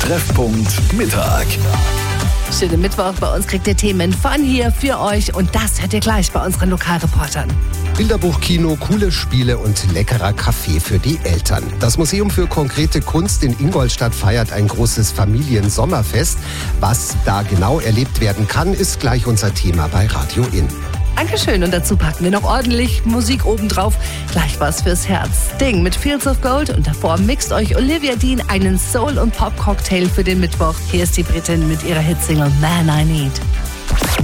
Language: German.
Treffpunkt Mittag. Schönen Mittwoch. Bei uns kriegt ihr Themen von hier für euch und das hört ihr gleich bei unseren Lokalreportern. Bilderbuchkino, coole Spiele und leckerer Kaffee für die Eltern. Das Museum für konkrete Kunst in Ingolstadt feiert ein großes Familiensommerfest. Was da genau erlebt werden kann, ist gleich unser Thema bei Radio In. Dankeschön. Und dazu packen wir noch ordentlich Musik obendrauf. Gleich was fürs Herz. Sting mit Fields of Gold und davor mixt euch Olivia Dean einen Soul- und Pop-Cocktail für den Mittwoch. Hier ist die Britin mit ihrer Hitsingle Man I Need.